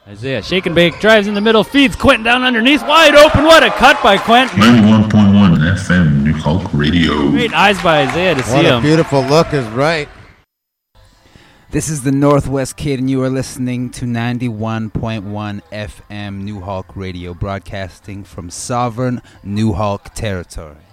Isaiah, shake and bake, drives in the middle, feeds Quentin down underneath, wide open. What a cut by Quentin. 91.1 FM, New Hulk Radio. Great eyes by Isaiah to see him. What a beautiful look is right. This is the Northwest Kid, and you are listening to 91.1 FM New Hulk Radio, broadcasting from sovereign New Hulk territory.